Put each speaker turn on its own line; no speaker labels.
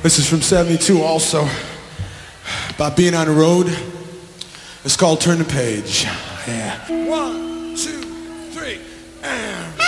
This is from 72 also, about being on the road. It's called Turn the Page. Yeah. 1, 2, 3, and...